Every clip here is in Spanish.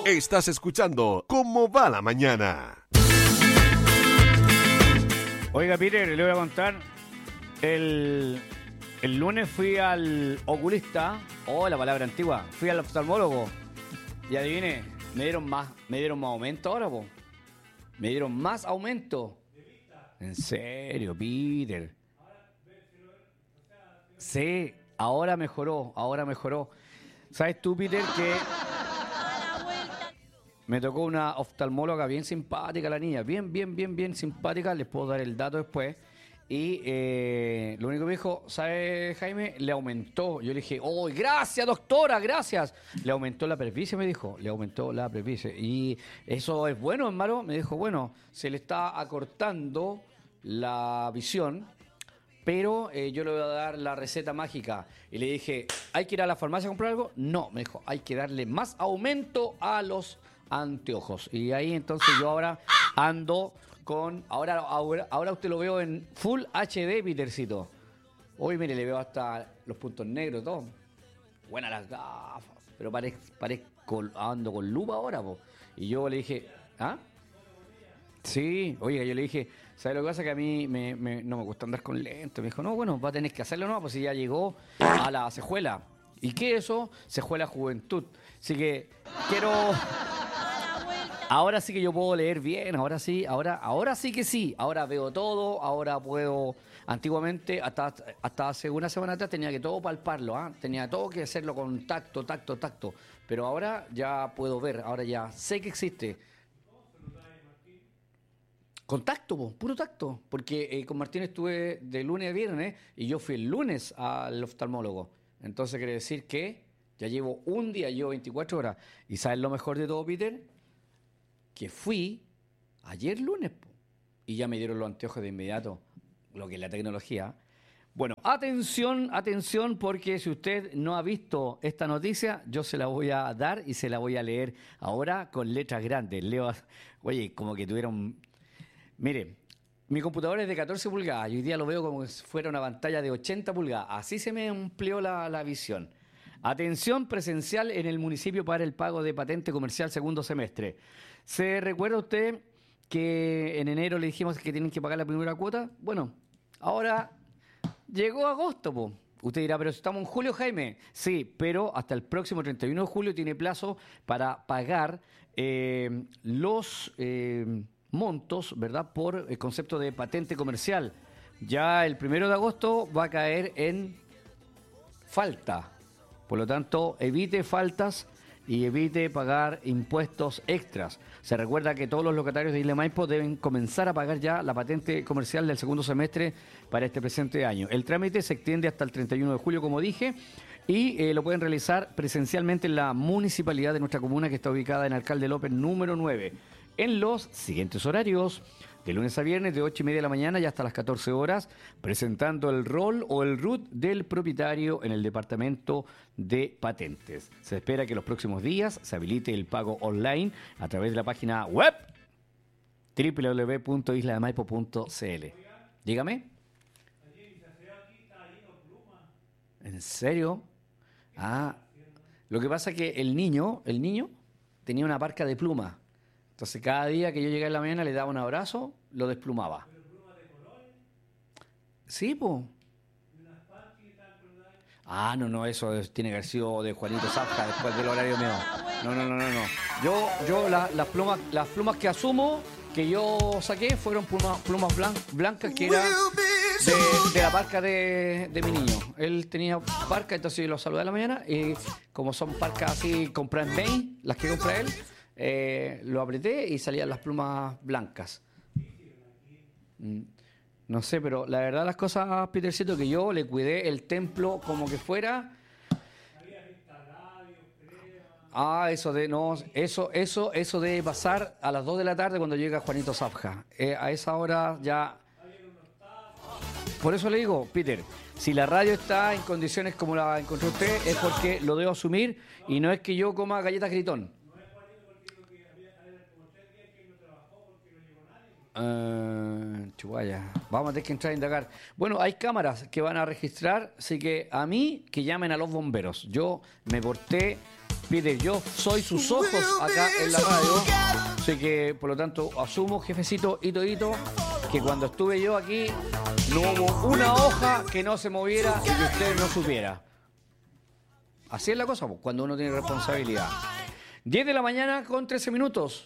Estás escuchando ¿Cómo va la mañana? Oiga, Peter, le voy a contar. El lunes fui al oculista. La palabra antigua. Fui al oftalmólogo. Y adivine, me dieron más aumento ahora, po. Me dieron más aumento. En serio, Peter. Sí, ahora mejoró. ¿Sabes tú, Peter, que me tocó una oftalmóloga bien simpática, la niña? Bien simpática. Les puedo dar el dato después. Y lo único que me dijo, ¿sabes, Jaime? Le aumentó. Yo le dije, ¡oh, gracias, doctora, gracias! Le aumentó la presbicia, me dijo. Le aumentó la presbicia. Y eso es bueno, hermano. Me dijo, bueno, se le está acortando la visión, pero yo le voy a dar la receta mágica. Y le dije, ¿hay que ir a la farmacia a comprar algo? No, me dijo, hay que darle más aumento a los anteojos. Y ahí entonces yo ahora ando con... Ahora usted lo veo en Full HD, Petercito. Hoy, mire, le veo hasta los puntos negros, todo. Buenas las gafas. Pero parezco ando con lupa ahora, po. Y yo le dije, ¿ah? Sí, oiga, yo le dije, ¿sabes lo que pasa? Que a mí no me gusta andar con lentes. Me dijo, no, bueno, va a tener que hacerlo, ¿no? Pues si ya llegó a la cejuela. ¿Y qué es eso? Cejuela juventud. Así que quiero... Ahora sí que yo puedo leer bien, ahora sí que sí. Ahora veo todo, ahora puedo... Antiguamente, hasta hace una semana atrás, tenía que todo palparlo, ¿ah? Tenía todo que hacerlo con tacto. Pero ahora ya puedo ver, ahora ya sé que existe. Con tacto, puro tacto. Porque con Martín estuve de lunes a viernes y yo fui el lunes al oftalmólogo. Entonces quiere decir que ya llevo un día, llevo 24 horas. ¿Y sabes lo mejor de todo, Peter? Que fui ayer lunes y ya me dieron los anteojos de inmediato, lo que es la tecnología. Bueno, atención, porque si usted no ha visto esta noticia, yo se la voy a dar y se la voy a leer ahora con letras grandes. Leo, oye, como que tuvieron... Mire, mi computadora es de 14 pulgadas y hoy día lo veo como si fuera una pantalla de 80 pulgadas. Así se me amplió la visión. Atención presencial en el municipio para el pago de patente comercial segundo semestre. ¿Se recuerda usted que en enero le dijimos que tienen que pagar la primera cuota? Bueno, ahora llegó agosto, po. Usted dirá, pero estamos en julio, Jaime. Sí, pero hasta el próximo 31 de julio tiene plazo para pagar los montos, ¿verdad? Por el concepto de patente comercial. Ya el 1 de agosto va a caer en falta. Por lo tanto, evite faltas y evite pagar impuestos extras. Se recuerda que todos los locatarios de Isla Maipo deben comenzar a pagar ya la patente comercial del segundo semestre para este presente año. El trámite se extiende hasta el 31 de julio, como dije, y lo pueden realizar presencialmente en la municipalidad de nuestra comuna, que está ubicada en Alcalde López número 9, en los siguientes horarios: de lunes a viernes, de 8:30 de la mañana y hasta las 14 horas, presentando el rol o el RUT del propietario en el departamento de patentes. Se espera que en los próximos días se habilite el pago online a través de la página web www.islademaipo.cl. Dígame. ¿En serio? Ah, lo que pasa es que el niño tenía una parca de plumas. Entonces, cada día que yo llegaba en la mañana le daba un abrazo, lo desplumaba. ¿Pero plumas de colores? Sí, po. ¿Y unas parches y tal? Ah, no, eso tiene que haber sido de Juanito Zafka después del horario mío. No. Yo las plumas que asumo, que yo saqué, fueron plumas blancas que eran de la parca de mi niño. Él tenía parca, entonces yo lo saludé a la mañana y como son parcas así, compré en Bain, las que compré él, lo apreté y salían las plumas blancas. No sé, pero la verdad las cosas, Petercito, que yo le cuidé el templo como que fuera... eso debe pasar a las 2 de la tarde cuando llega Juanito Zafka. A esa hora ya... Por eso le digo, Peter, si la radio está en condiciones como la encontró usted, es porque lo debo asumir y no es que yo coma galletas Gritón. Chihuahua. Vamos a tener que entrar a indagar. Bueno, hay cámaras que van a registrar, así que a mí que llamen a los bomberos. Yo me porté Peter, yo soy sus ojos acá en la radio. Así que, por lo tanto, asumo, jefecito, hito, que cuando estuve yo aquí no hubo una hoja que no se moviera y que usted no supiera. Así es la cosa, pues, cuando uno tiene responsabilidad. 10 de la mañana con 13 minutos.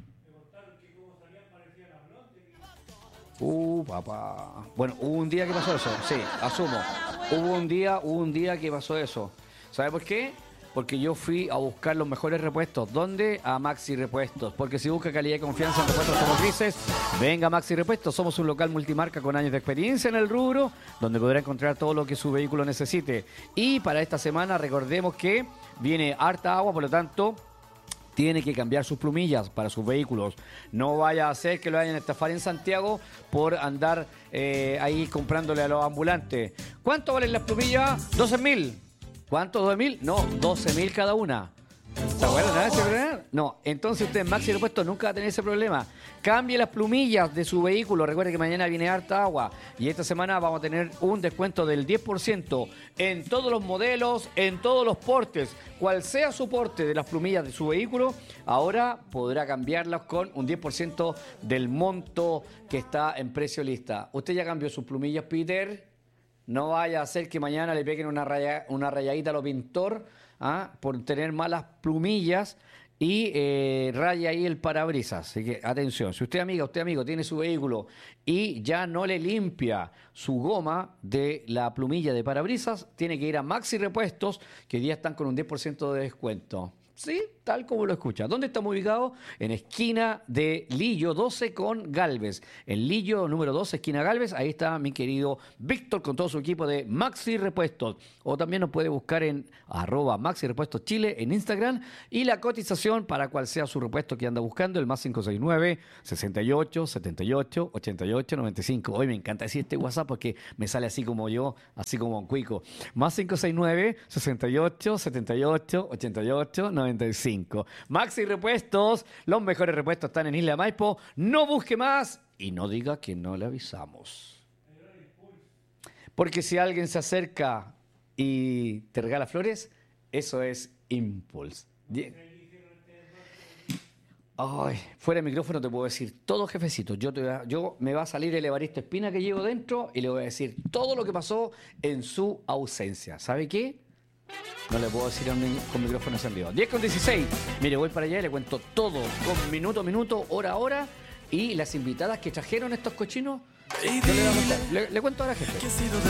Papá. Bueno, hubo un día que pasó eso, sí, asumo. Hubo un día que pasó eso. ¿Sabe por qué? Porque yo fui a buscar los mejores repuestos. ¿Dónde? A Maxi Repuestos. Porque si busca calidad y confianza en repuestos automotrices, venga a Maxi Repuestos. Somos un local multimarca con años de experiencia en el rubro, donde podrá encontrar todo lo que su vehículo necesite. Y para esta semana recordemos que viene harta agua, por lo tanto tiene que cambiar sus plumillas para sus vehículos. No vaya a hacer que lo vayan a estafar en Santiago por andar ahí comprándole a los ambulantes. ¿Cuánto valen las plumillas? 12.000. ¿Cuánto? ¿12.000? No, 12.000 cada una. ¿Se acuerdan de ese problema? No, entonces usted en Maxi Repuestos nunca va a tener ese problema. Cambie las plumillas de su vehículo. Recuerde que mañana viene harta agua. Y esta semana vamos a tener un descuento del 10% en todos los modelos, en todos los portes. Cual sea su porte de las plumillas de su vehículo, ahora podrá cambiarlas con un 10% del monto que está en precio lista. ¿Usted ya cambió sus plumillas, Peter? No vaya a hacer que mañana le peguen una rayadita a lo pintor, por tener malas plumillas y raya ahí el parabrisas. Así que atención, si usted amigo tiene su vehículo y ya no le limpia su goma de la plumilla de parabrisas, tiene que ir a Maxi Repuestos, que hoy día están con un 10% de descuento. Sí, tal como lo escucha. ¿Dónde estamos ubicados? En esquina de Lillo 12 con Galvez. En Lillo número 12, esquina Galvez. Ahí está mi querido Víctor con todo su equipo de Maxi Repuestos. O también nos puede buscar en @Maxi Repuestos Chile en Instagram. Y la cotización para cual sea su repuesto que anda buscando, el más 569 68 78 88 95. Hoy me encanta decir este WhatsApp porque me sale así como yo, así como un cuico. Más 569 68 78 88 95. Maxi Repuestos, los mejores repuestos están en Isla Maipo. No busque más y no diga que no le avisamos. Porque si alguien se acerca y te regala flores, eso es Impulse. Ay, fuera de micrófono te puedo decir todo, jefecito. Yo me va a salir el Evaristo Espina que llevo dentro y le voy a decir todo lo que pasó en su ausencia. ¿Sabe qué? No le puedo decir con micrófono encendido. 10:16. Mire, voy para allá y le cuento todo, con minuto a minuto, hora a hora. Y las invitadas que trajeron estos cochinos, yo le cuento ahora, jefe.